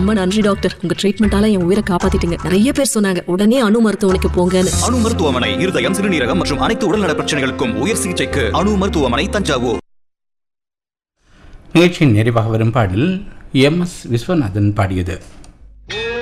ரொம்ப நன்றி டாக்டர். உங்க ட்ரீட்மெண்டால என் உயிரை காப்பாத்திட்டீங்க. நிறைய பேர் சொன்னாங்க உடனே அணு மருத்துவமனைக்கு போங்கன்னு. அணு மருத்துவமனை இருதயம், சிறுநீரகம் மற்றும் அனைத்து உடல்நல பிரச்சனைகளுக்கும் உயர் சிகிச்சைக்கு அணு மருத்துவமனை, தஞ்சாவூர். நிகழ்ச்சியின் நிறைவாக வரும் பாடல் எம்.எஸ். விஸ்வநாதன் பாடியது.